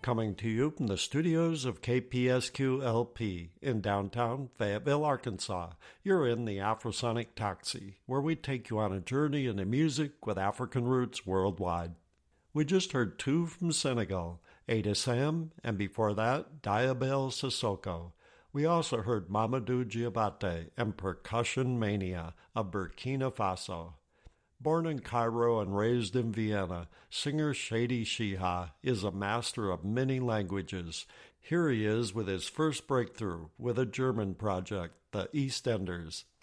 coming to you from the studios of KPSQ-LP in downtown Fayetteville, Arkansas. You're in the Afrosonic Taxi, where we take you on a journey into music with African roots worldwide. We just heard two from Senegal, Ada Sam, and before that, Diabel Sissoko. We also heard Mamadou Diabate and Percussion Mania of Burkina Faso. Born in Cairo and raised in Vienna, singer Shady Shiha is a master of many languages. Here he is with his first breakthrough with a German project, the EastEnders.